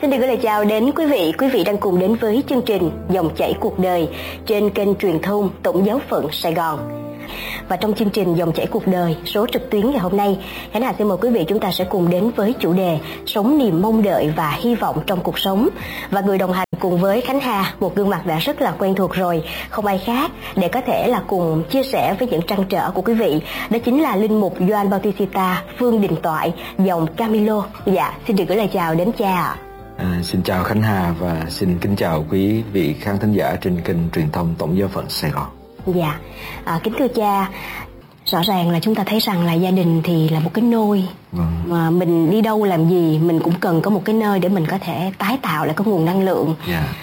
Xin được gửi lời chào đến quý vị đang cùng đến với chương trình Dòng chảy cuộc đời trên kênh truyền thông Tổng giáo phận Sài Gòn. Và trong chương trình Dòng chảy cuộc đời số trực tuyến ngày hôm nay, Khánh Hà xin mời quý vị chúng ta sẽ cùng đến với chủ đề sống niềm mong đợi và hy vọng trong cuộc sống. Và người đồng hành cùng với Khánh Hà, một gương mặt đã rất là quen thuộc rồi, không ai khác để có thể là cùng chia sẻ với những trăn trở của quý vị, đó chính là linh mục Gioan Bautista Phương Đình Toại, dòng Camilo. Dạ, xin được gửi lời chào đến cha ạ. Xin chào Khánh Hà và xin kính chào quý vị khán thính giả trên kênh truyền thông Tổng giáo phận Sài Gòn. Dạ, kính thưa cha, rõ ràng là chúng ta thấy rằng là gia đình thì là một cái nôi mà mình đi đâu làm gì mình cũng cần có một cái nơi để mình có thể tái tạo lại cái nguồn năng lượng.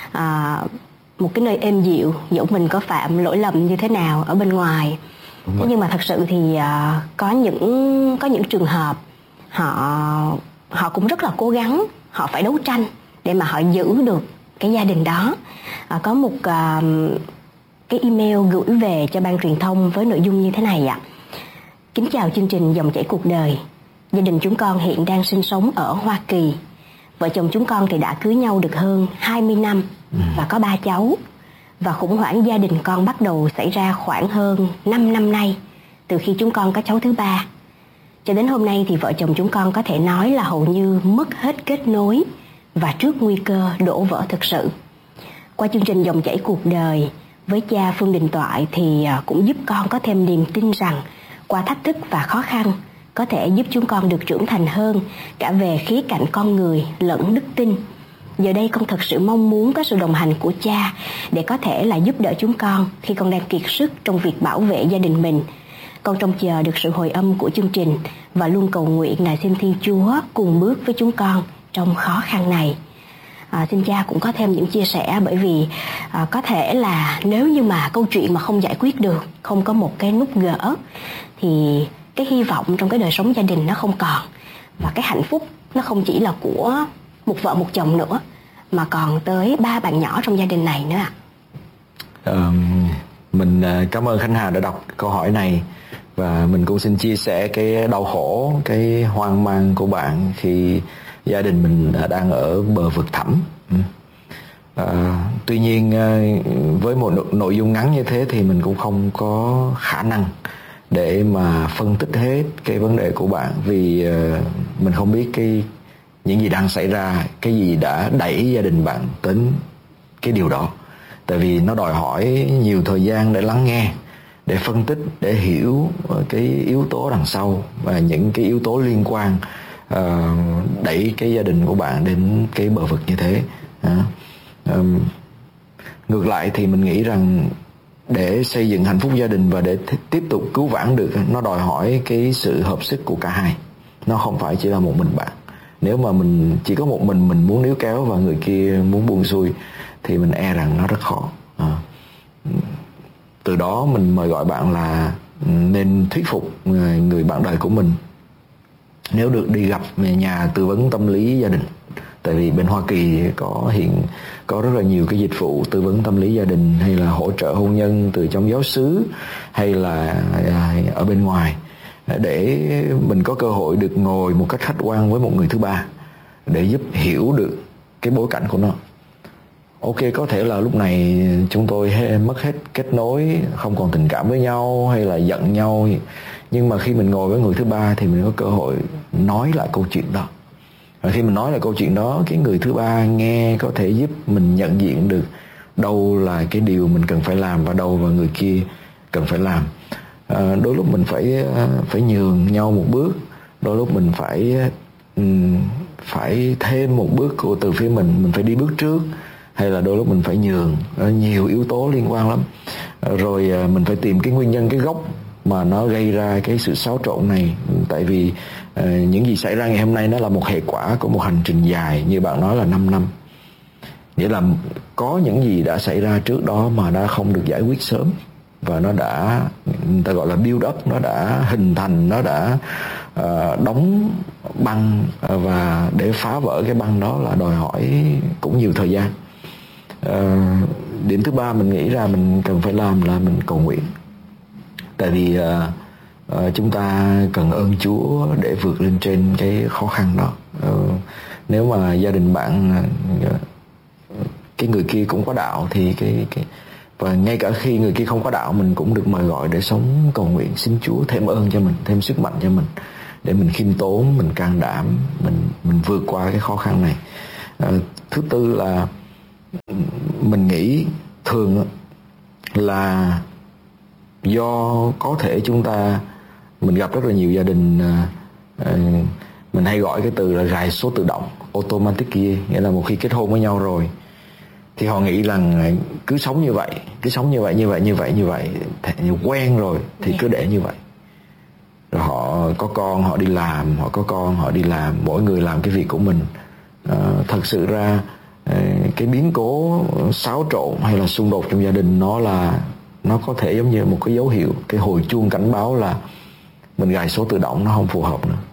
Một cái nơi êm dịu dẫu mình có phạm lỗi lầm như thế nào ở bên ngoài. Thế nhưng mà thật sự thì có những trường hợp họ cũng rất là cố gắng, họ phải đấu tranh để mà họ giữ được cái gia đình đó. Có một cái email gửi về cho ban truyền thông với nội dung như thế này ạ. Kính chào chương trình Dòng chảy cuộc đời. Gia đình chúng con hiện đang sinh sống ở Hoa Kỳ. Vợ chồng chúng con thì đã cưới nhau được hơn 20 năm và có 3 cháu. Và khủng hoảng gia đình con bắt đầu xảy ra khoảng hơn 5 năm nay, từ khi chúng con có cháu thứ 3. Cho đến hôm nay thì vợ chồng chúng con có thể nói là hầu như mất hết kết nối và trước nguy cơ đổ vỡ thực sự. Qua chương trình Dòng chảy cuộc đời với cha Phương Đình Toại thì cũng giúp con có thêm niềm tin rằng qua thách thức và khó khăn có thể giúp chúng con được trưởng thành hơn cả về khía cạnh con người lẫn đức tin. Giờ đây con thật sự mong muốn có sự đồng hành của cha để có thể là giúp đỡ chúng con khi con đang kiệt sức trong việc bảo vệ gia đình mình. Con trông chờ được sự hồi âm của chương trình và luôn cầu nguyện là xin Thiên Chúa cùng bước với chúng con trong khó khăn này. Xin cha cũng có thêm những chia sẻ, bởi vì có thể là nếu như mà câu chuyện mà không giải quyết được, không có một cái nút gỡ thì cái hy vọng trong cái đời sống gia đình nó không còn, và cái hạnh phúc nó không chỉ là của một vợ một chồng nữa mà còn tới 3 bạn nhỏ trong gia đình này nữa ạ. Mình cảm ơn Khánh Hà đã đọc câu hỏi này, và mình cũng xin chia sẻ cái đau khổ, cái hoang mang của bạn khi gia đình mình đang ở bờ vực thẳm. Tuy nhiên với một nội dung ngắn như thế thì mình cũng không có khả năng để mà phân tích hết cái vấn đề của bạn, vì mình không biết những gì đang xảy ra, cái gì đã đẩy gia đình bạn đến cái điều đó. Tại vì nó đòi hỏi nhiều thời gian để lắng nghe, để phân tích, để hiểu cái yếu tố đằng sau và những cái yếu tố liên quan đẩy cái gia đình của bạn đến cái bờ vực như thế. Ngược lại thì mình nghĩ rằng để xây dựng hạnh phúc gia đình và để tiếp tục cứu vãn được, nó đòi hỏi cái sự hợp sức của cả hai. Nó không phải chỉ là một mình bạn. Nếu mà mình chỉ có một mình muốn níu kéo và người kia muốn buông xuôi thì mình e rằng nó rất khó. Từ đó mình mời gọi bạn là nên thuyết phục người bạn đời của mình, nếu được đi gặp nhà tư vấn tâm lý gia đình. Tại vì bên Hoa Kỳ có rất là nhiều cái dịch vụ tư vấn tâm lý gia đình, hay là hỗ trợ hôn nhân từ trong giáo xứ, hay là ở bên ngoài, để mình có cơ hội được ngồi một cách khách quan với một người thứ ba để giúp hiểu được cái bối cảnh của nó. Ok, có thể là lúc này chúng tôi mất hết kết nối, không còn tình cảm với nhau hay là giận nhau, nhưng mà khi mình ngồi với người thứ ba thì mình có cơ hội nói lại câu chuyện đó. Và khi mình nói lại câu chuyện đó, cái người thứ ba nghe có thể giúp mình nhận diện được đâu là cái điều mình cần phải làm và đâu là người kia cần phải làm. Đôi lúc mình phải nhường nhau một bước, đôi lúc mình phải thêm một bước từ phía mình phải đi bước trước, hay là đôi lúc mình phải nhường. Nhiều yếu tố liên quan lắm. Rồi mình phải tìm cái nguyên nhân, cái gốc mà nó gây ra cái sự xáo trộn này. Tại vì những gì xảy ra ngày hôm nay nó là một hệ quả của một hành trình dài, như bạn nói là 5 năm. Nghĩa là có những gì đã xảy ra trước đó mà đã không được giải quyết sớm, và nó đã, người ta gọi là build up, nó đã hình thành, nó đã đóng băng, và để phá vỡ cái băng đó là đòi hỏi cũng nhiều thời gian. Điểm thứ ba mình nghĩ ra mình cần phải làm là mình cầu nguyện. Tại vì chúng ta cần ơn Chúa để vượt lên trên cái khó khăn đó. nếu mà gia đình bạn cái người kia cũng có đạo thì và ngay cả khi người kia không có đạo, mình cũng được mời gọi để sống cầu nguyện xin Chúa thêm ơn cho mình, thêm sức mạnh cho mình, để mình khiêm tốn, mình can đảm, mình vượt qua cái khó khăn này. Thứ tư là mình nghĩ thường là do có thể mình gặp rất là nhiều gia đình, mình hay gọi cái từ là gài số tự động, automatic kia, nghĩa là một khi kết hôn với nhau rồi thì họ nghĩ rằng cứ sống như vậy, quen rồi thì cứ để như vậy. Rồi họ có con, họ đi làm, mỗi người làm cái việc của mình. Thật sự ra cái biến cố xáo trộn hay là xung đột trong gia đình nó có thể giống như một cái dấu hiệu, cái hồi chuông cảnh báo là mình gài số tự động nó không phù hợp nữa.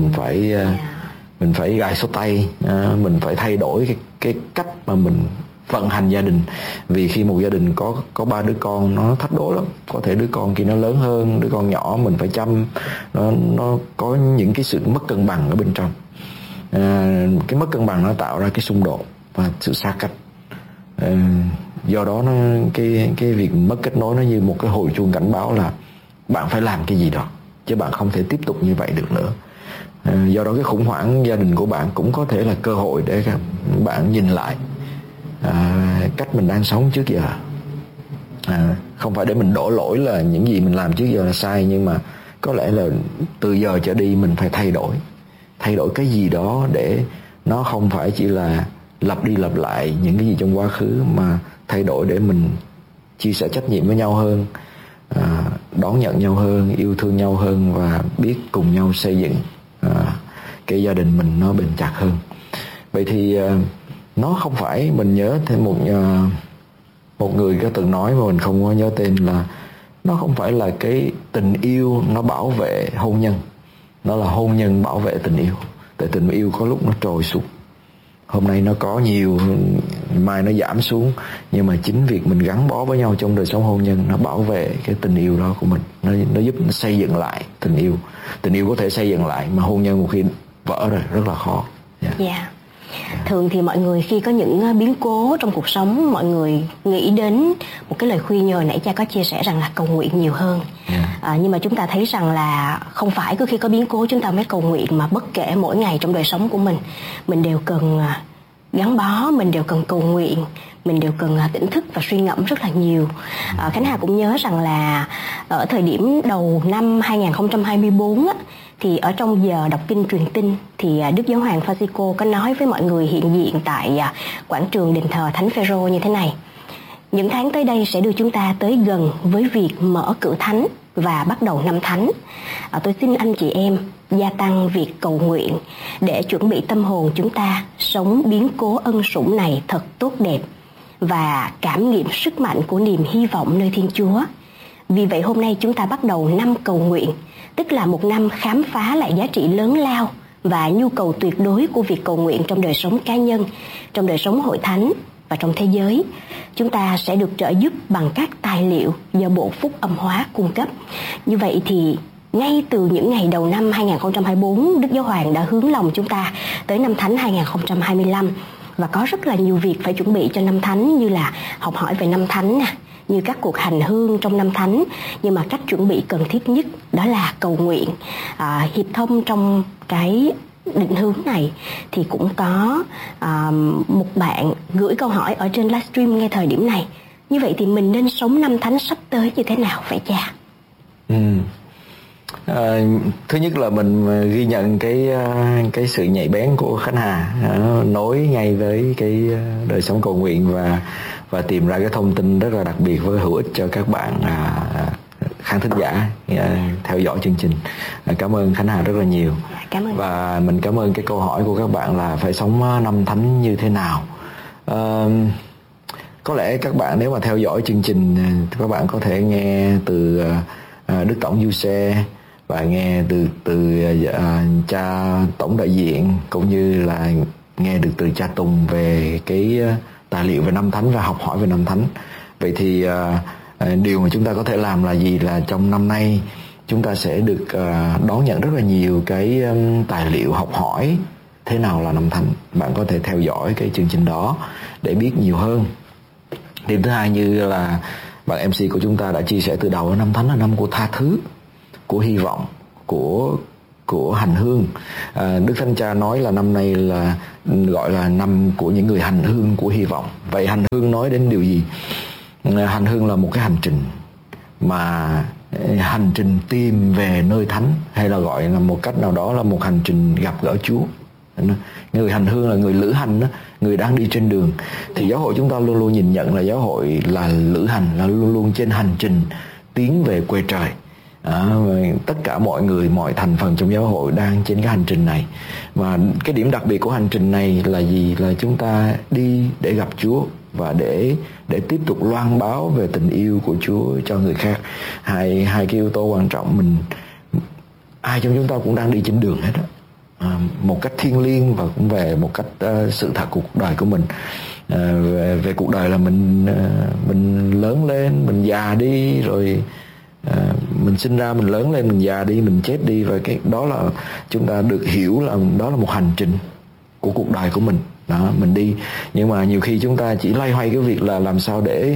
Mình phải gài số tay, mình phải thay đổi cái cách mà mình vận hành gia đình. Vì khi một gia đình có 3 đứa con nó thách đố lắm, có thể đứa con kia nó lớn hơn đứa con nhỏ, mình phải chăm, nó có những cái sự mất cân bằng ở bên trong. Cái mất cân bằng nó tạo ra cái xung đột và sự xa cách. Do đó cái việc mất kết nối nó như một cái hồi chuông cảnh báo là bạn phải làm cái gì đó, chứ bạn không thể tiếp tục như vậy được nữa. Do đó cái khủng hoảng gia đình của bạn cũng có thể là cơ hội để bạn nhìn lại cách mình đang sống trước giờ. Không phải để mình đổ lỗi là những gì mình làm trước giờ là sai, nhưng mà có lẽ là từ giờ trở đi mình phải thay đổi cái gì đó để nó không phải chỉ là lặp đi lặp lại những cái gì trong quá khứ, mà thay đổi để mình chia sẻ trách nhiệm với nhau hơn, đón nhận nhau hơn, yêu thương nhau hơn, và biết cùng nhau xây dựng cái gia đình mình nó bền chặt hơn. Vậy thì nó không phải, mình nhớ thêm một người có từng nói mà mình không có nhớ tên, là nó không phải là cái tình yêu nó bảo vệ hôn nhân, nó là hôn nhân bảo vệ tình yêu. Tại tình yêu có lúc nó trồi xuống, hôm nay nó có nhiều, mai nó giảm xuống, nhưng mà chính việc mình gắn bó với nhau trong đời sống hôn nhân nó bảo vệ cái tình yêu đó của mình, nó giúp nó xây dựng lại tình yêu. Tình yêu có thể xây dựng lại, mà hôn nhân một khi vỡ rồi rất là khó. Thường thì mọi người khi có những biến cố trong cuộc sống, mọi người nghĩ đến một cái lời khuyên như hồi nãy cha có chia sẻ rằng là cầu nguyện nhiều hơn. Nhưng mà chúng ta thấy rằng là không phải cứ khi có biến cố chúng ta mới cầu nguyện, mà bất kể mỗi ngày trong đời sống của mình đều cần gắn bó, mình đều cần cầu nguyện, mình đều cần tỉnh thức và suy ngẫm rất là nhiều. Khánh Hà cũng nhớ rằng là ở thời điểm đầu năm 2024 á, thì ở trong giờ đọc kinh truyền tin thì Đức Giáo hoàng Francisco có nói với mọi người hiện diện tại quảng trường đền thờ Thánh Phêrô như thế này: những tháng tới đây sẽ đưa chúng ta tới gần với việc mở cử thánh và bắt đầu năm thánh. Tôi xin anh chị em gia tăng việc cầu nguyện để chuẩn bị tâm hồn chúng ta sống biến cố ân sủng này thật tốt đẹp và cảm nghiệm sức mạnh của niềm hy vọng nơi Thiên Chúa. Vì vậy hôm nay chúng ta bắt đầu năm cầu nguyện, tức là một năm khám phá lại giá trị lớn lao và nhu cầu tuyệt đối của việc cầu nguyện trong đời sống cá nhân, trong đời sống hội thánh và trong thế giới. Chúng ta sẽ được trợ giúp bằng các tài liệu do Bộ Phúc Âm Hóa cung cấp. Như vậy thì ngay từ những ngày đầu năm 2024, Đức Giáo Hoàng đã hướng lòng chúng ta tới năm Thánh 2025. Và có rất là nhiều việc phải chuẩn bị cho năm Thánh, như là học hỏi về năm Thánh, như các cuộc hành hương trong năm Thánh. Nhưng mà cách chuẩn bị cần thiết nhất đó là cầu nguyện. Hiệp Thông trong cái định hướng này thì cũng có một bạn gửi câu hỏi ở trên livestream ngay thời điểm này. Như vậy thì mình nên sống năm Thánh sắp tới như thế nào vậy cha? Thứ nhất là mình ghi nhận cái sự nhạy bén của Khánh Hà, nối ngay với cái đời sống cầu nguyện và tìm ra cái thông tin rất là đặc biệt với hữu ích cho các bạn khán thính giả theo dõi chương trình. Cảm ơn Khánh Hà rất là nhiều. Cảm ơn. Và mình cảm ơn cái câu hỏi của các bạn là phải sống năm Thánh như thế nào. Có lẽ các bạn nếu mà theo dõi chương trình, các bạn có thể nghe từ Đức Tổng Giuse và nghe từ cha tổng đại diện, cũng như là nghe được từ cha Tùng về cái tài liệu về năm Thánh và học hỏi về năm Thánh. Vậy thì điều mà chúng ta có thể làm là gì? Là trong năm nay chúng ta sẽ được đón nhận rất là nhiều cái tài liệu học hỏi thế nào là năm thánh. Bạn có thể theo dõi cái chương trình đó để biết nhiều hơn. Điểm thứ hai, như là bạn MC của chúng ta đã chia sẻ từ đầu, năm thánh là năm của tha thứ, của hy vọng, của hành hương. Đức Thánh Cha nói là năm nay là gọi là năm của những người hành hương của hy vọng. Vậy hành hương nói đến điều gì? Hành hương là một cái hành trình, mà hành trình tìm về nơi thánh, hay là gọi là một cách nào đó là một hành trình gặp gỡ Chúa. Người hành hương là người lữ hành đó, người đang đi trên đường. Thì giáo hội chúng ta luôn luôn nhìn nhận là giáo hội là lữ hành, là luôn luôn trên hành trình tiến về quê trời. Tất cả mọi người, mọi thành phần trong giáo hội đang trên cái hành trình này. Và cái điểm đặc biệt của hành trình này là gì? Là chúng ta đi để gặp Chúa và để tiếp tục loan báo về tình yêu của Chúa cho người khác. Hai cái yếu tố quan trọng. Ai trong chúng ta cũng đang đi trên đường hết đó, một cách thiêng liêng và cũng về một cách sự thật của cuộc đời của mình. Về cuộc đời là mình lớn lên, mình già đi, rồi mình sinh ra, mình lớn lên, mình già đi, mình chết đi. Và cái đó là chúng ta được hiểu là đó là một hành trình của cuộc đời của mình đó, mình đi. Nhưng mà nhiều khi chúng ta chỉ loay hoay cái việc là làm sao để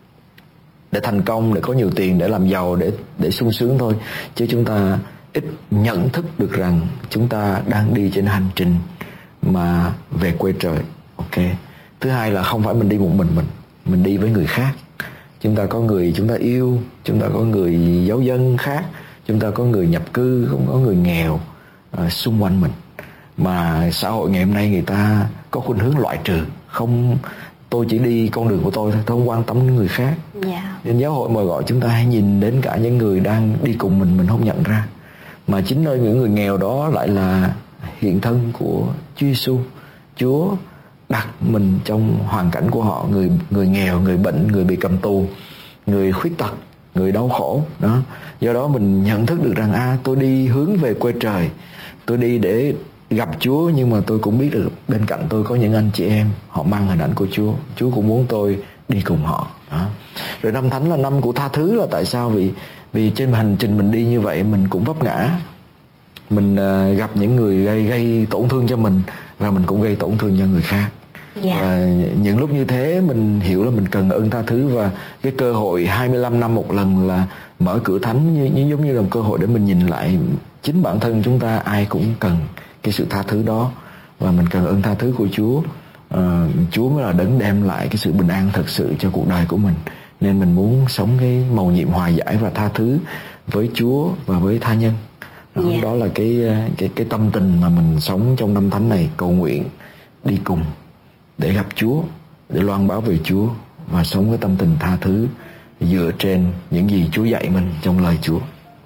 thành công, để có nhiều tiền, để làm giàu, để sung sướng thôi, chứ chúng ta ít nhận thức được rằng chúng ta đang đi trên hành trình mà về quê trời. Ok. Thứ hai là không phải mình đi một mình đi với người khác. Chúng ta có người chúng ta yêu, chúng ta có người giáo dân khác, chúng ta có người nhập cư, không có người nghèo xung quanh mình. Mà xã hội ngày hôm nay người ta có khuynh hướng loại trừ, không, tôi chỉ đi con đường của tôi thôi, tôi không quan tâm đến người khác. Nên giáo hội mời gọi chúng ta hãy nhìn đến cả những người đang đi cùng mình không nhận ra. Mà chính nơi những người nghèo đó lại là hiện thân của Chúa Giêsu. Chúa đặt mình trong hoàn cảnh của họ, người nghèo, người bệnh, người bị cầm tù, người khuyết tật, người đau khổ đó. Do đó mình nhận thức được rằng tôi đi hướng về quê trời, tôi đi để gặp Chúa, nhưng mà tôi cũng biết được bên cạnh tôi có những anh chị em họ mang hình ảnh của Chúa. Chúa cũng muốn tôi đi cùng họ đó. Rồi năm thánh là năm của tha thứ là tại sao? Vì trên hành trình mình đi như vậy, mình cũng vấp ngã, mình gặp những người gây tổn thương cho mình, và mình cũng gây tổn thương cho người khác. Và những lúc như thế mình hiểu là mình cần ơn tha thứ. Và cái cơ hội 25 năm một lần là mở cửa thánh giống như là một cơ hội để mình nhìn lại chính bản thân chúng ta. Ai cũng cần cái sự tha thứ đó, và mình cần ơn tha thứ của Chúa. Chúa mới là đấng đem lại cái sự bình an thật sự cho cuộc đời của mình. Nên mình muốn sống cái mầu nhiệm hòa giải và tha thứ với Chúa và với tha nhân. Đó là cái tâm tình mà mình sống trong năm thánh này, cầu nguyện đi cùng để gặp Chúa, để loan báo về Chúa, và sống cái tâm tình tha thứ dựa trên những gì Chúa dạy mình trong lời Chúa.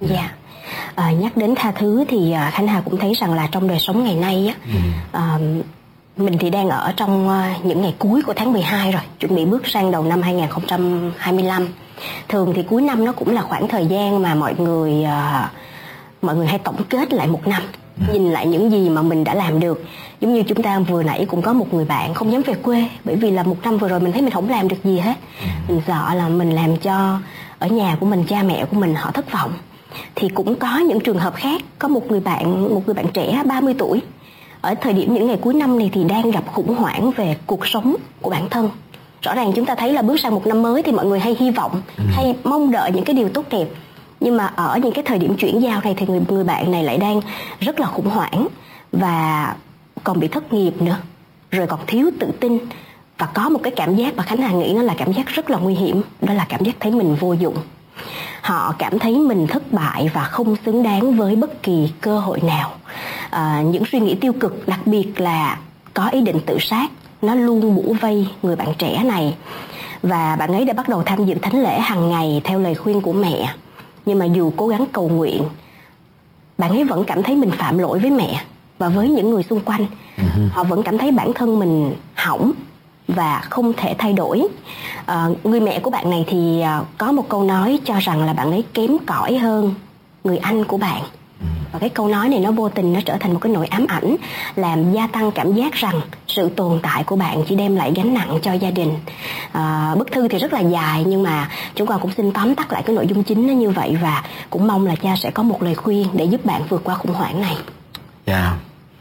Nhắc đến tha thứ thì Khánh Hà cũng thấy rằng là trong đời sống ngày nay á, mình thì đang ở trong những ngày cuối của tháng 12 rồi, chuẩn bị bước sang đầu năm 2025. Thường thì cuối năm nó cũng là khoảng thời gian mà mọi người hay tổng kết lại một năm, nhìn lại những gì mà mình đã làm được. Giống như chúng ta vừa nãy cũng có một người bạn không dám về quê, bởi vì là một năm vừa rồi mình thấy mình không làm được gì hết. Mình sợ là mình làm cho ở nhà của mình, cha mẹ của mình họ thất vọng. Thì cũng có những trường hợp khác, có một người bạn trẻ 30 tuổi ở thời điểm những ngày cuối năm này thì đang gặp khủng hoảng về cuộc sống của bản thân. Rõ ràng chúng ta thấy là bước sang một năm mới thì mọi người hay hy vọng, hay mong đợi những cái điều tốt đẹp. Nhưng mà ở những cái thời điểm chuyển giao này thì người bạn này lại đang rất là khủng hoảng, và còn bị thất nghiệp nữa, rồi còn thiếu tự tin, và có một cái cảm giác mà Khánh Hà nghĩ nó là cảm giác rất là nguy hiểm, đó là cảm giác thấy mình vô dụng. Họ cảm thấy mình thất bại và không xứng đáng với bất kỳ cơ hội nào. Những suy nghĩ tiêu cực, đặc biệt là có ý định tự sát, nó luôn bủa vây người bạn trẻ này. Và bạn ấy đã bắt đầu tham dự thánh lễ hàng ngày theo lời khuyên của mẹ. Nhưng mà dù cố gắng cầu nguyện, bạn ấy vẫn cảm thấy mình phạm lỗi với mẹ và với những người xung quanh. Họ vẫn cảm thấy bản thân mình hỏng và không thể thay đổi. Người mẹ của bạn này thì có một câu nói cho rằng là bạn ấy kém cỏi hơn người anh của bạn. Và cái câu nói này nó vô tình nó trở thành một cái nỗi ám ảnh, làm gia tăng cảm giác rằng sự tồn tại của bạn chỉ đem lại gánh nặng cho gia đình. Bức thư thì rất là dài, nhưng mà chúng con cũng xin tóm tắt lại cái nội dung chính nó như vậy, và cũng mong là cha sẽ có một lời khuyên để giúp bạn vượt qua khủng hoảng này.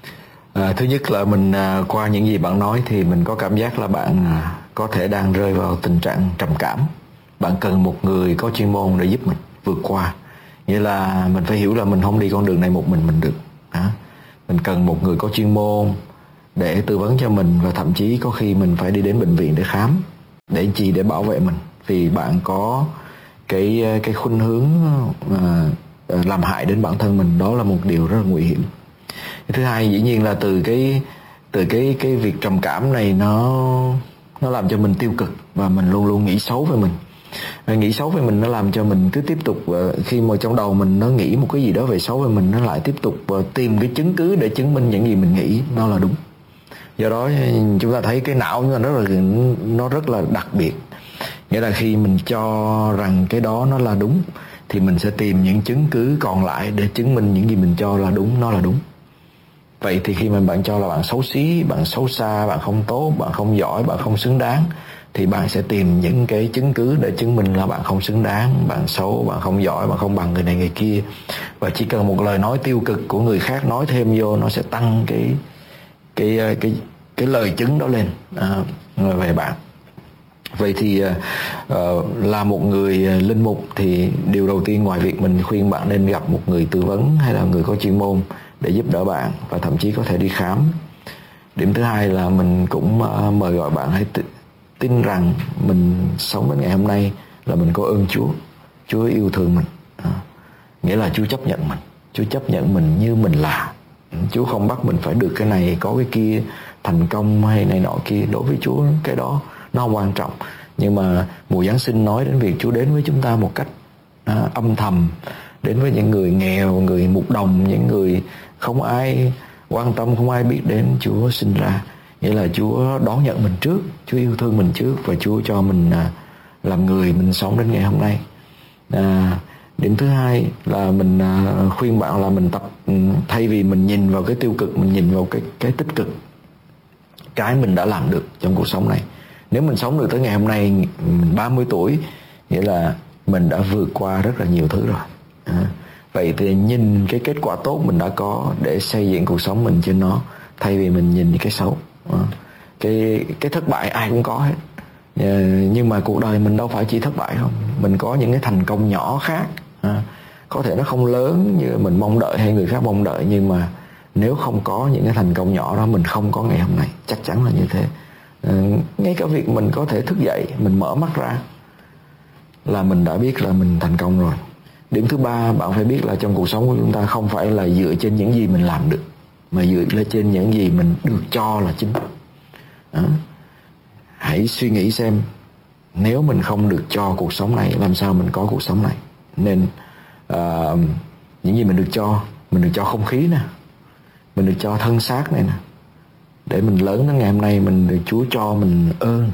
Thứ nhất là mình qua những gì bạn nói thì mình có cảm giác là bạn có thể đang rơi vào tình trạng trầm cảm. Bạn cần một người có chuyên môn để giúp mình vượt qua. Nghĩa là mình phải hiểu là mình không đi con đường này một mình được. Mình cần một người có chuyên môn để tư vấn cho mình, và thậm chí có khi mình phải đi đến bệnh viện để khám. Để chi? Để bảo vệ mình. Vì bạn có cái khuynh hướng làm hại đến bản thân mình. Đó là một điều rất là nguy hiểm. Thứ hai, dĩ nhiên là từ cái việc trầm cảm này nó làm cho mình tiêu cực, và mình luôn luôn nghĩ xấu về mình. Nghĩ xấu về mình nó làm cho mình cứ tiếp tục, khi mà trong đầu mình nó nghĩ một cái gì đó về xấu về mình, nó lại tiếp tục tìm cái chứng cứ để chứng minh những gì mình nghĩ nó là đúng. Do đó chúng ta thấy cái não nó rất là đặc biệt. Nghĩa là khi mình cho rằng cái đó nó là đúng thì mình sẽ tìm những chứng cứ còn lại để chứng minh những gì mình cho là đúng nó là đúng. Vậy thì khi mà bạn cho là bạn xấu xí, bạn xấu xa, bạn không tốt, bạn không giỏi, bạn không xứng đáng, thì bạn sẽ tìm những cái chứng cứ để chứng minh là bạn không xứng đáng, bạn xấu, bạn không giỏi, bạn không bằng người này người kia. Và chỉ cần một lời nói tiêu cực của người khác nói thêm vô, nó sẽ tăng cái lời chứng đó lên về bạn. Vậy thì là một người linh mục thì điều đầu tiên, ngoài việc mình khuyên bạn nên gặp một người tư vấn hay là người có chuyên môn để giúp đỡ bạn, và thậm chí có thể đi khám. Điểm thứ hai là mình cũng mời gọi bạn hãy tin rằng mình sống đến ngày hôm nay là mình có ơn Chúa. Chúa yêu thương mình. Nghĩa là Chúa chấp nhận mình. Chúa chấp nhận mình như mình là. Chúa không bắt mình phải được cái này, có cái kia, thành công hay này nọ kia. Đối với Chúa cái đó nó không quan trọng. Nhưng mà mùa Giáng sinh nói đến việc Chúa đến với chúng ta một cách âm thầm, đến với những người nghèo, người mục đồng, những người không ai quan tâm, không ai biết đến. Chúa sinh ra, nghĩa là Chúa đón nhận mình trước, Chúa yêu thương mình trước, và Chúa cho mình làm người, mình sống đến ngày hôm nay. Điểm thứ hai là mình khuyên bạn là mình tập, thay vì mình nhìn vào cái tiêu cực, mình nhìn vào cái tích cực, cái mình đã làm được trong cuộc sống này. Nếu mình sống được tới ngày hôm nay 30 tuổi, nghĩa là mình đã vượt qua rất là nhiều thứ rồi. Vậy thì nhìn cái kết quả tốt mình đã có để xây dựng cuộc sống mình trên nó, thay vì mình nhìn cái xấu. Cái thất bại ai cũng có hết, nhưng mà cuộc đời mình đâu phải chỉ thất bại không. Mình có những cái thành công nhỏ khác, có thể nó không lớn như mình mong đợi hay người khác mong đợi, nhưng mà nếu không có những cái thành công nhỏ đó, mình không có ngày hôm nay, chắc chắn là như thế. Ngay cả việc mình có thể thức dậy, mình mở mắt ra là mình đã biết là mình thành công rồi. Điểm thứ ba, bạn phải biết là trong cuộc sống của chúng ta không phải là dựa trên những gì mình làm được, mà dựa lên trên những gì mình được cho là chính. Hãy suy nghĩ xem, nếu mình không được cho cuộc sống này, làm sao mình có cuộc sống này. Nên những gì mình được cho không khí nè, mình được cho thân xác này nè, để mình lớn đến ngày hôm nay, mình được Chúa cho mình ơn.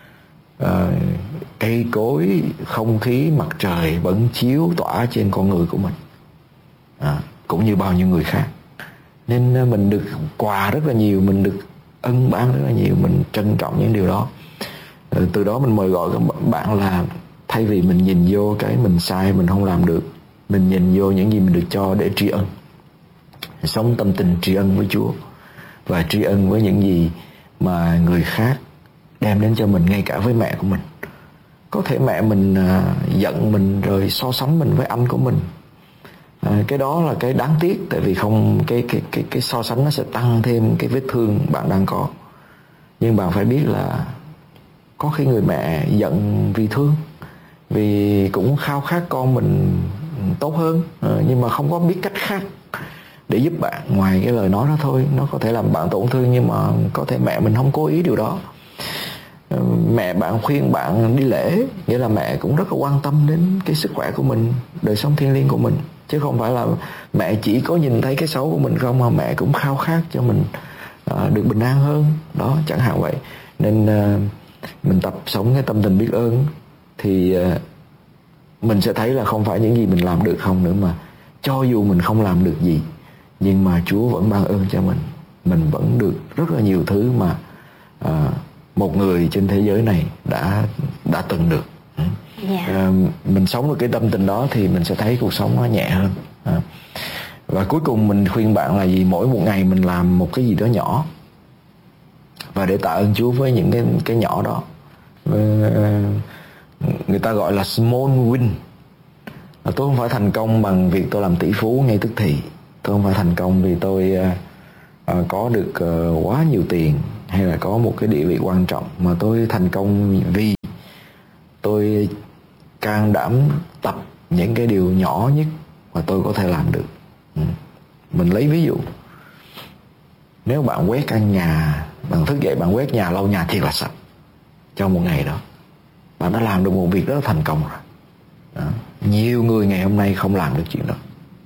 Cây cối, không khí, mặt trời vẫn chiếu tỏa trên con người của mình, cũng như bao nhiêu người khác. Nên mình được quà rất là nhiều, mình được ân ban rất là nhiều, mình trân trọng những điều đó. Từ đó mình mời gọi các bạn là thay vì mình nhìn vô cái mình sai, mình không làm được, mình nhìn vô những gì mình được cho để tri ân. Sống tâm tình tri ân với Chúa, và tri ân với những gì mà người khác đem đến cho mình, ngay cả với mẹ của mình. Có thể mẹ mình giận mình rồi so sánh mình với anh của mình. Cái đó là cái đáng tiếc, tại vì không cái so sánh nó sẽ tăng thêm cái vết thương bạn đang có. Nhưng bạn phải biết là có khi người mẹ giận vì thương, vì cũng khao khát con mình tốt hơn, nhưng mà không có biết cách khác để giúp bạn ngoài cái lời nói đó thôi. Nó có thể làm bạn tổn thương, nhưng mà có thể mẹ mình không cố ý điều đó. Mẹ bạn khuyên bạn đi lễ, nghĩa là mẹ cũng rất là quan tâm đến cái sức khỏe của mình, đời sống thiêng liêng của mình, chứ không phải là mẹ chỉ có nhìn thấy cái xấu của mình không, mà mẹ cũng khao khát cho mình được bình an hơn đó, chẳng hạn vậy. Nên mình tập sống cái tâm tình biết ơn thì mình sẽ thấy là không phải những gì mình làm được không nữa, mà cho dù mình không làm được gì, nhưng mà Chúa vẫn ban ơn cho mình vẫn được rất là nhiều thứ mà một người trên thế giới này đã từng được. Mình sống được cái tâm tình đó thì mình sẽ thấy cuộc sống nó nhẹ hơn. Và cuối cùng mình khuyên bạn là gì? Mỗi một ngày mình làm một cái gì đó nhỏ, và để tạ ơn Chúa với những cái nhỏ đó. Người ta gọi là small win. Tôi không phải thành công bằng việc tôi làm tỷ phú ngay tức thì. Tôi không phải thành công vì tôi có được quá nhiều tiền hay là có một cái địa vị quan trọng, mà tôi thành công vì tôi can đảm tập những cái điều nhỏ nhất mà tôi có thể làm được. Mình lấy ví dụ, nếu bạn quét căn nhà, bạn thức dậy bạn quét nhà, lau nhà thiệt là sạch trong một ngày đó, bạn đã làm được một việc rất là thành công rồi đó. Nhiều người ngày hôm nay không làm được chuyện đó.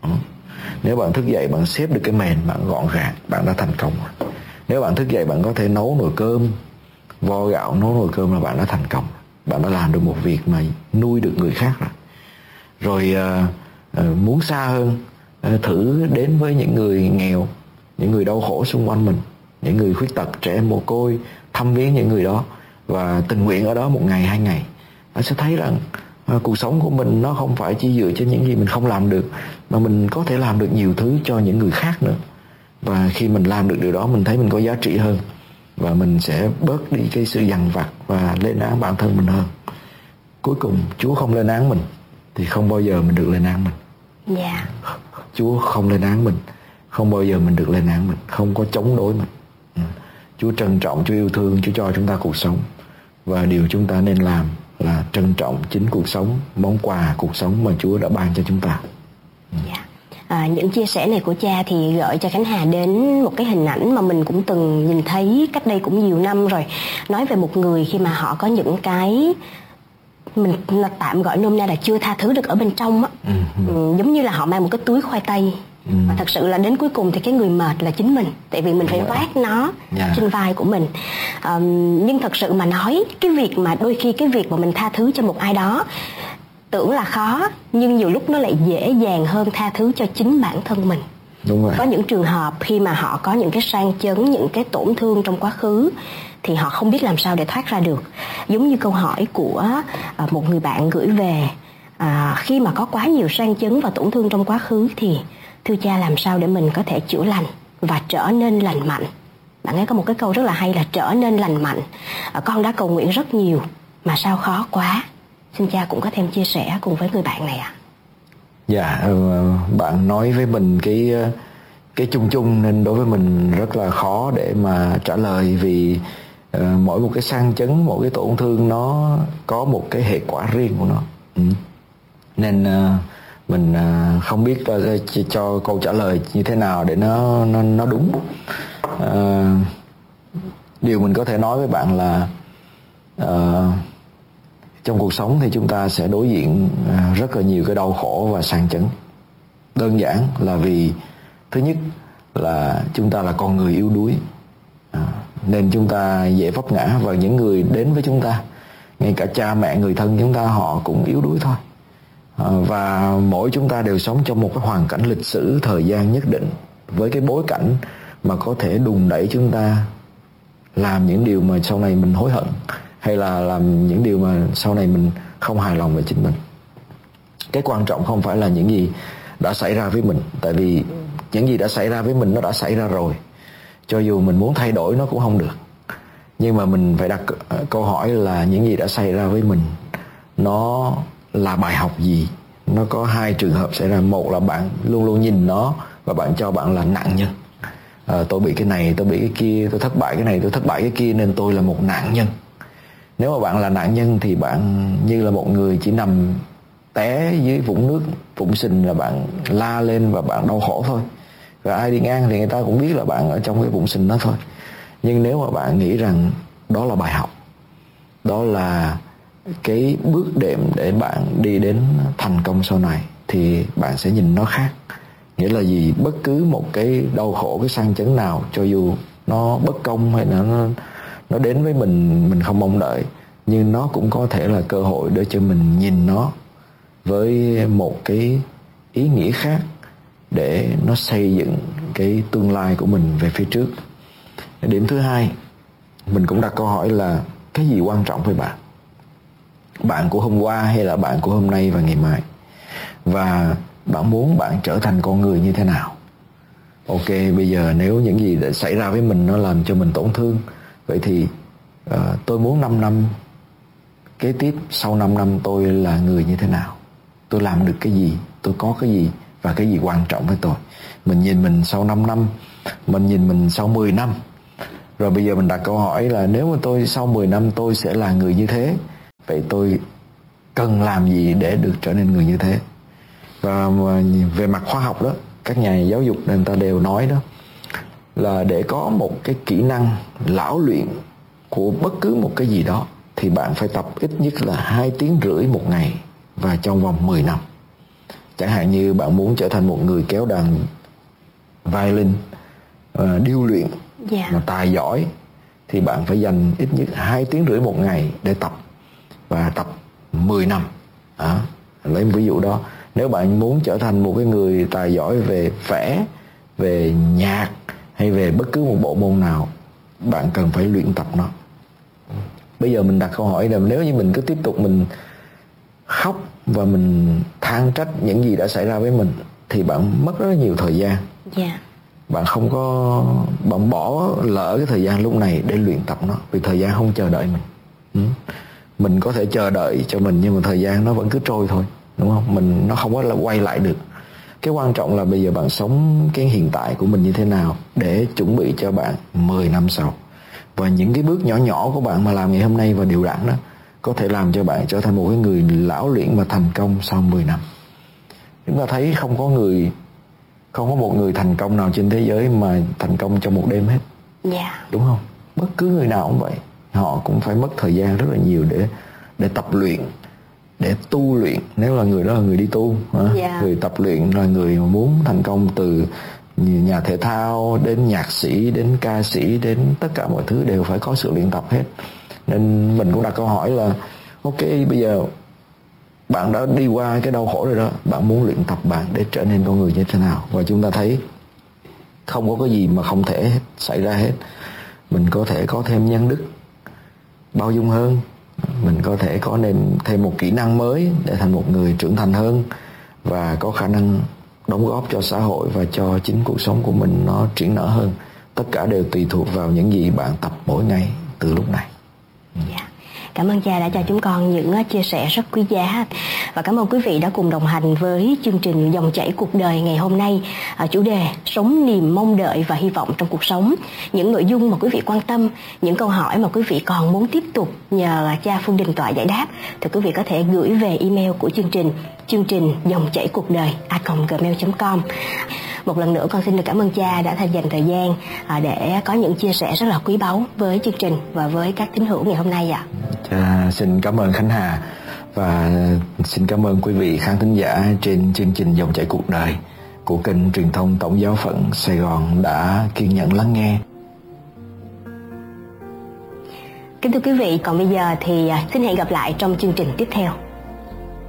Nếu bạn thức dậy bạn xếp được cái mền, bạn gọn gàng, bạn đã thành công rồi. Nếu bạn thức dậy bạn có thể nấu nồi cơm, vo gạo nấu nồi cơm, là bạn đã thành công. Bạn đã làm được một việc mà nuôi được người khác rồi. Rồi muốn xa hơn, thử đến với những người nghèo, những người đau khổ xung quanh mình, những người khuyết tật, trẻ em mồ côi, thăm viếng những người đó và tình nguyện ở đó 1 ngày 2 ngày. Bạn sẽ thấy rằng cuộc sống của mình nó không phải chỉ dựa trên những gì mình không làm được, mà mình có thể làm được nhiều thứ cho những người khác nữa. Và khi mình làm được điều đó, mình thấy mình có giá trị hơn, và mình sẽ bớt đi cái sự dằn vặt và lên án bản thân mình hơn. Cuối cùng Chúa không lên án mình thì không bao giờ mình được lên án mình. Dạ. Chúa không lên án mình, không bao giờ mình được lên án mình, không có chống đối mình. Chúa trân trọng, Chúa yêu thương, Chúa cho chúng ta cuộc sống. Và điều chúng ta nên làm là trân trọng chính cuộc sống, món quà cuộc sống mà Chúa đã ban cho chúng ta. Dạ. Những chia sẻ này của cha thì gợi cho Khánh Hà đến một cái hình ảnh mà mình cũng từng nhìn thấy cách đây cũng nhiều năm rồi. Nói về một người khi mà họ có những cái mình là tạm gọi nôm na là chưa tha thứ được ở bên trong á. Giống như là họ mang một cái túi khoai tây, mà thật sự là đến cuối cùng thì cái người mệt là chính mình, tại vì mình phải vác nó trên vai của mình. Nhưng thật sự mà nói, cái việc mà đôi khi cái việc mà mình tha thứ cho một ai đó tưởng là khó, nhưng nhiều lúc nó lại dễ dàng hơn tha thứ cho chính bản thân mình. Đúng rồi. Có những trường hợp khi mà họ có những cái sang chấn, những cái tổn thương trong quá khứ thì họ không biết làm sao để thoát ra được. Giống như câu hỏi của một người bạn gửi về, khi mà có quá nhiều sang chấn và tổn thương trong quá khứ thì thưa cha làm sao để mình có thể chữa lành và trở nên lành mạnh? Bạn ấy có một cái câu rất là hay là trở nên lành mạnh. Con đã cầu nguyện rất nhiều mà sao khó quá. Xin cha cũng có thêm chia sẻ cùng với người bạn này ạ. Dạ, bạn nói với mình cái chung chung nên đối với mình rất là khó để mà trả lời, vì mỗi một cái sang chấn, mỗi cái tổn thương nó có một cái hệ quả riêng của nó. Nên mình không biết cho câu trả lời như thế nào để nó đúng. Điều mình có thể nói với bạn là trong cuộc sống thì chúng ta sẽ đối diện rất là nhiều cái đau khổ và sang chấn. Đơn giản là vì thứ nhất là chúng ta là con người yếu đuối, nên chúng ta dễ vấp ngã, và những người đến với chúng ta, ngay cả cha mẹ, người thân chúng ta, họ cũng yếu đuối thôi. Và mỗi chúng ta đều sống trong một cái hoàn cảnh lịch sử, thời gian nhất định, với cái bối cảnh mà có thể đùn đẩy chúng ta làm những điều mà sau này mình hối hận, hay là làm những điều mà sau này mình không hài lòng về chính mình. Cái quan trọng không phải là những gì đã xảy ra với mình, tại vì những gì đã xảy ra với mình nó đã xảy ra rồi. Cho dù mình muốn thay đổi nó cũng không được. Nhưng mà mình phải đặt câu hỏi là những gì đã xảy ra với mình nó là bài học gì? Nó có 2 trường hợp xảy ra. Một là bạn luôn luôn nhìn nó và bạn cho bạn là nạn nhân. Tôi bị cái này, tôi bị cái kia, tôi thất bại cái này, tôi thất bại cái kia, nên tôi là một nạn nhân. Nếu mà bạn là nạn nhân thì bạn như là một người chỉ nằm té dưới vũng nước, vũng sình là bạn la lên và bạn đau khổ thôi. Và ai đi ngang thì người ta cũng biết là bạn ở trong cái vũng sình đó thôi. Nhưng nếu mà bạn nghĩ rằng đó là bài học, đó là cái bước đệm để bạn đi đến thành công sau này, thì bạn sẽ nhìn nó khác. Nghĩa là gì? Bất cứ một cái đau khổ, cái sang chấn nào, cho dù nó bất công hay là nó đến với mình không mong đợi, nhưng nó cũng có thể là cơ hội để cho mình nhìn nó với một cái ý nghĩa khác, để nó xây dựng cái tương lai của mình về phía trước. Điểm thứ hai, mình cũng đặt câu hỏi là cái gì quan trọng với bạn? Bạn của hôm qua hay là bạn của hôm nay và ngày mai? Và bạn muốn bạn trở thành con người như thế nào. Ok, bây giờ nếu những gì đã xảy ra với mình nó làm cho mình tổn thương, vậy thì tôi muốn 5 năm kế tiếp, sau 5 năm tôi là người như thế nào, tôi làm được cái gì, tôi có cái gì và cái gì quan trọng với tôi. Mình nhìn mình sau 5 năm, mình nhìn mình sau 10 năm. Rồi bây giờ mình đặt câu hỏi là nếu mà tôi sau 10 năm tôi sẽ là người như thế, vậy tôi cần làm gì để được trở nên người như thế. Và về mặt khoa học đó, các nhà giáo dục người ta đều nói đó, là để có một cái kỹ năng lão luyện của bất cứ một cái gì đó thì bạn phải tập ít nhất là 2 tiếng rưỡi một ngày và trong vòng 10 năm. Chẳng hạn như bạn muốn trở thành một người kéo đàn violin điêu luyện mà tài giỏi thì bạn phải dành ít nhất 2 tiếng rưỡi một ngày để tập, và tập 10 năm. Lấy một ví dụ đó, nếu bạn muốn trở thành một cái người tài giỏi về vẽ, về nhạc hay về bất cứ một bộ môn nào, bạn cần phải luyện tập nó. Bây giờ mình đặt câu hỏi là nếu như mình cứ tiếp tục mình khóc và mình than trách những gì đã xảy ra với mình thì bạn mất rất nhiều thời gian. Bạn bỏ lỡ cái thời gian lúc này để luyện tập nó, vì thời gian không chờ đợi mình. Mình có thể chờ đợi cho mình nhưng mà thời gian nó vẫn cứ trôi thôi, đúng không? Nó không có là quay lại được. Cái quan trọng là bây giờ bạn sống cái hiện tại của mình như thế nào để chuẩn bị cho bạn 10 năm sau. Và những cái bước nhỏ nhỏ của bạn mà làm ngày hôm nay và đều đặn đó có thể làm cho bạn trở thành một cái người lão luyện và thành công sau 10 năm. Chúng ta thấy không có một người thành công nào trên thế giới mà thành công trong một đêm hết. Đúng không? Bất cứ người nào cũng vậy. Họ cũng phải mất thời gian rất là nhiều để tập luyện, để tu luyện. Nếu là người đó là người đi tu, người tập luyện là người mà muốn thành công, từ nhà thể thao đến nhạc sĩ đến ca sĩ đến tất cả mọi thứ đều phải có sự luyện tập hết. Nên mình cũng đặt câu hỏi là ok, bây giờ bạn đã đi qua cái đau khổ rồi đó, bạn muốn luyện tập bạn để trở nên con người như thế nào. Và chúng ta thấy không có cái gì mà không thể xảy ra hết. Mình có thể có thêm nhân đức, bao dung hơn, mình có thể có thêm một kỹ năng mới để thành một người trưởng thành hơn và có khả năng đóng góp cho xã hội và cho chính cuộc sống của mình nó triển nở hơn. Tất cả đều tùy thuộc vào những gì bạn tập mỗi ngày từ lúc này. Cảm ơn cha đã cho chúng con những chia sẻ rất quý giá. Và cảm ơn quý vị đã cùng đồng hành với chương trình Dòng chảy cuộc đời ngày hôm nay. Chủ đề sống niềm mong đợi và hy vọng trong cuộc sống. Những nội dung mà quý vị quan tâm, những câu hỏi mà quý vị còn muốn tiếp tục nhờ cha Phương Đình Tọa giải đáp thì quý vị có thể gửi về email của chương trình dòng chảy cuộc đời @gmail.com. Một lần nữa con xin được cảm ơn cha đã dành thời gian để có những chia sẻ rất là quý báu với chương trình và với các tín hữu ngày hôm nay ạ. Xin cảm ơn Khánh Hà và xin cảm ơn quý vị khán thính giả trên chương trình Dòng chảy cuộc đời của kênh truyền thông Tổng giáo phận Sài Gòn đã kiên nhẫn lắng nghe. Kính thưa quý vị, còn bây giờ thì xin hẹn gặp lại trong chương trình tiếp theo.